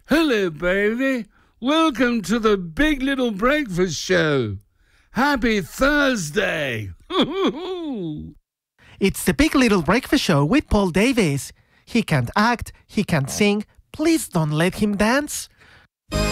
Hello, baby. Welcome to the Big Little Breakfast Show. Happy Thursday. It's the Big Little Breakfast Show with Paul Davies. He can't act, he can't sing. Please don't let him dance.